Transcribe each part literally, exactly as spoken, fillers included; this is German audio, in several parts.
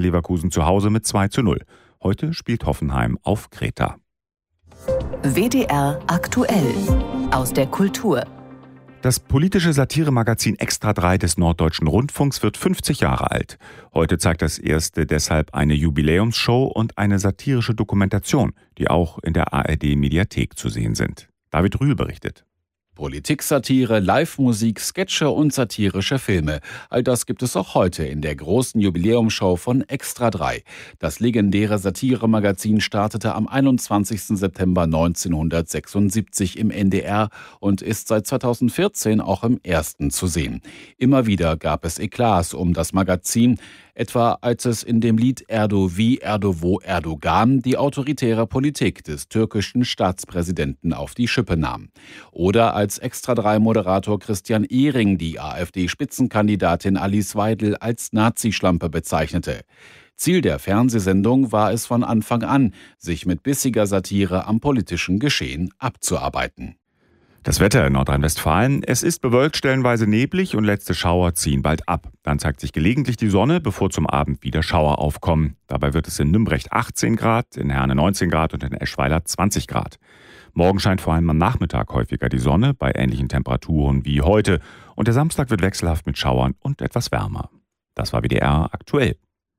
Leverkusen zu Hause mit zwei zu null. Heute spielt Hoffenheim auf Kreta. W D R aktuell aus der Kultur. Das politische Satiremagazin Extra drei des Norddeutschen Rundfunks wird fünfzig Jahre alt. Heute zeigt das erste deshalb eine Jubiläumsshow und eine satirische Dokumentation, die auch in der A R D-Mediathek zu sehen sind. David Rühl berichtet. Politik-Satire, Live-Musik, Sketche und satirische Filme. All das gibt es auch heute in der großen Jubiläumsshow von Extra drei. Das legendäre Satiremagazin startete am einundzwanzigsten September neunzehnhundertsechsundsiebzig im N D R und ist seit zweitausendvierzehn auch im Ersten zu sehen. Immer wieder gab es Eklats um das Magazin, etwa als es in dem Lied Erdo-Wie Erdo-Wo Erdogan die autoritäre Politik des türkischen Staatspräsidenten auf die Schippe nahm. Oder als Extra drei Moderator Christian Ehring die AfD-Spitzenkandidatin Alice Weidel als Nazischlampe bezeichnete. Ziel der Fernsehsendung war es von Anfang an, sich mit bissiger Satire am politischen Geschehen abzuarbeiten. Das Wetter in Nordrhein-Westfalen: Es ist bewölkt, stellenweise neblig und letzte Schauer ziehen bald ab. Dann zeigt sich gelegentlich die Sonne, bevor zum Abend wieder Schauer aufkommen. Dabei wird es in Nümbrecht achtzehn Grad, in Herne neunzehn Grad und in Eschweiler zwanzig Grad. Morgen scheint vor allem am Nachmittag häufiger die Sonne, bei ähnlichen Temperaturen wie heute. Und der Samstag wird wechselhaft mit Schauern und etwas wärmer. Das war W D R aktuell.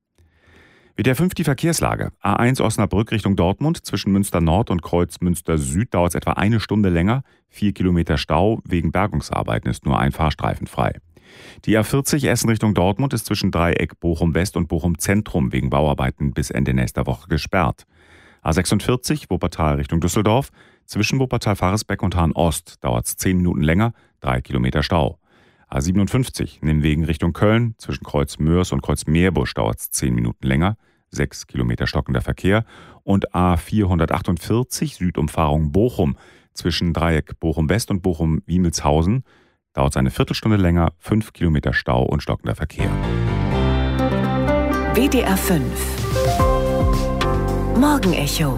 W D R fünf die Verkehrslage. A eins Osnabrück Richtung Dortmund. Zwischen Münster Nord und Kreuz Münster Süd dauert es etwa eine Stunde länger. Vier Kilometer Stau. Wegen Bergungsarbeiten ist nur ein Fahrstreifen frei. Die A vierzig Essen Richtung Dortmund ist zwischen Dreieck Bochum West und Bochum Zentrum wegen Bauarbeiten bis Ende nächster Woche gesperrt. A sechsundvierzig Wuppertal Richtung Düsseldorf. Zwischen Wuppertal-Faresbeck und Hahn Ost dauert es zehn Minuten länger. Drei Kilometer Stau. A siebenundfünfzig Nimwegen Richtung Köln. Zwischen Kreuz Mörs und Kreuz Meerbusch dauert es zehn Minuten länger. Sechs Kilometer stockender Verkehr. Und A vierhundertachtundvierzig Südumfahrung Bochum. Zwischen Dreieck Bochum West und Bochum Wiemelshausen dauert es eine Viertelstunde länger. Fünf Kilometer Stau und stockender Verkehr. W D R fünf Morgenecho.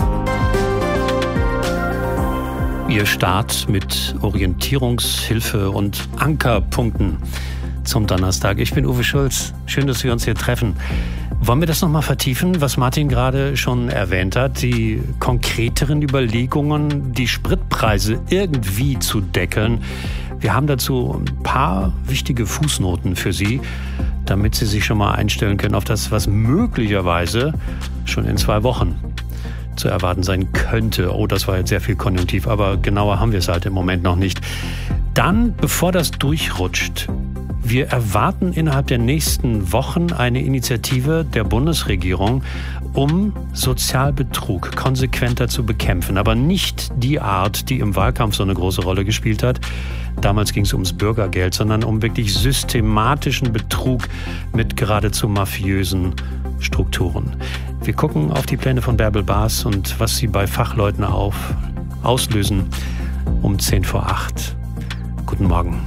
Ihr Start mit Orientierungshilfe und Ankerpunkten zum Donnerstag. Ich bin Uwe Schulz. Schön, dass wir uns hier treffen. Wollen wir das nochmal vertiefen, was Martin gerade schon erwähnt hat? Die konkreteren Überlegungen, die Spritpreise irgendwie zu deckeln. Wir haben dazu ein paar wichtige Fußnoten für Sie, damit Sie sich schon mal einstellen können auf das, was möglicherweise schon in zwei Wochen zu erwarten sein könnte. Oh, das war jetzt sehr viel Konjunktiv, aber genauer haben wir es halt im Moment noch nicht. Dann, bevor das durchrutscht, wir erwarten innerhalb der nächsten Wochen eine Initiative der Bundesregierung, um Sozialbetrug konsequenter zu bekämpfen. Aber nicht die Art, die im Wahlkampf so eine große Rolle gespielt hat. Damals ging es ums Bürgergeld, sondern um wirklich systematischen Betrug mit geradezu mafiösen Strukturen. Wir gucken auf die Pläne von Bärbel Baas und was sie bei Fachleuten auf, auslösen um zehn vor acht. Guten Morgen.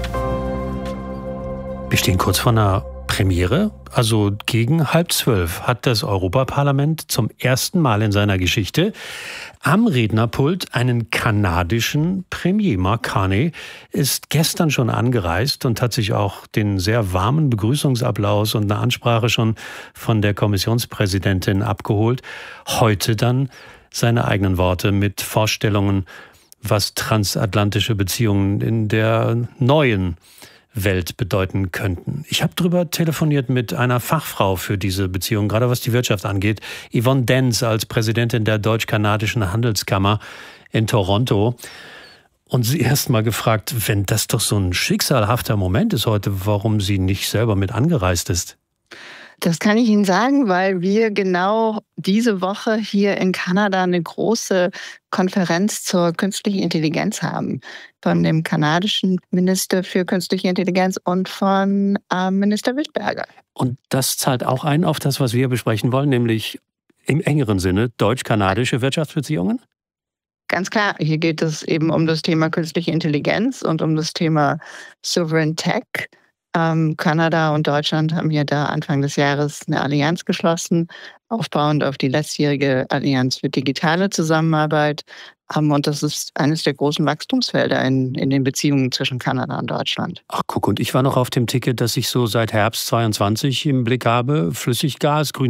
Wir stehen kurz vor einer Premiere. Also gegen halb zwölf hat das Europaparlament zum ersten Mal in seiner Geschichte am Rednerpult einen kanadischen Premier. Mark Carney ist gestern schon angereist und hat sich auch den sehr warmen Begrüßungsapplaus und eine Ansprache schon von der Kommissionspräsidentin abgeholt. Heute dann seine eigenen Worte mit Vorstellungen, was transatlantische Beziehungen in der neuen Welt bedeuten könnten. Ich habe darüber telefoniert mit einer Fachfrau für diese Beziehung, gerade was die Wirtschaft angeht. Yvonne Denz als Präsidentin der Deutsch-Kanadischen Handelskammer in Toronto. Und sie erst mal gefragt, wenn das doch so ein schicksalhafter Moment ist heute, warum sie nicht selber mit angereist ist. Das kann ich Ihnen sagen, weil wir genau diese Woche hier in Kanada eine große Konferenz zur künstlichen Intelligenz haben. Von dem kanadischen Minister für künstliche Intelligenz und von äh, Minister Wittberger. Und das zahlt auch ein auf das, was wir besprechen wollen, nämlich im engeren Sinne deutsch-kanadische Wirtschaftsbeziehungen? Ganz klar, hier geht es eben um das Thema künstliche Intelligenz und um das Thema Sovereign Tech. Ähm, Kanada und Deutschland haben ja da Anfang des Jahres eine Allianz geschlossen, aufbauend auf die letztjährige Allianz für digitale Zusammenarbeit. Ähm, und das ist eines der großen Wachstumsfelder in, in den Beziehungen zwischen Kanada und Deutschland. Ach guck, und ich war noch auf dem Ticket, das ich so seit Herbst zweiundzwanzig im Blick habe. Flüssiggas, grüne